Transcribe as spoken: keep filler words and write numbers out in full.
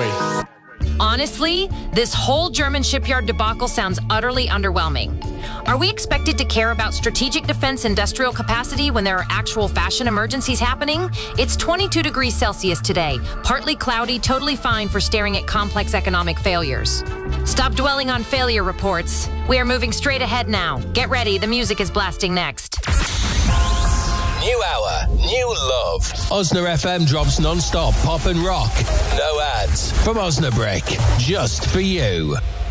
we? Honestly, this whole German shipyard debacle sounds utterly underwhelming. Are we expected to care about strategic defense industrial capacity when there are actual fashion emergencies happening? It's twenty-two degrees Celsius today, partly cloudy, totally fine for staring at complex economic failures. Stop dwelling on failure reports. We are moving straight ahead now. Get ready, the music is blasting next. New hour, new love. Osna F M drops non-stop pop and rock. No ads from Osnabrick, just for you.